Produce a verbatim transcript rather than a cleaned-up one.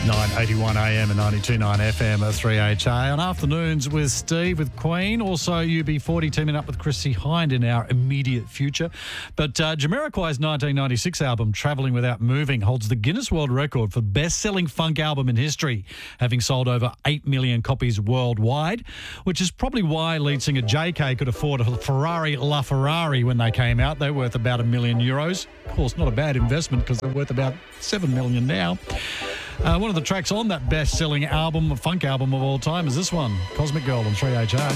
nine eighty-one A M and ninety-two point nine F M at three H A. On Afternoons with Steve, with Queen. Also, U B forty teaming up with Chrissy Hind in our immediate future. But uh, Jamiroquai's nineteen ninety-six album, Travelling Without Moving, holds the Guinness World Record for best-selling funk album in history, having sold over eight million copies worldwide, which is probably why lead singer J K could afford a Ferrari LaFerrari when they came out. They're worth about a million euros. Of course, not a bad investment because they're worth about seven million now. Uh, one of the tracks on that best-selling album, funk album of all time, is this one, Cosmic Girl on three H A.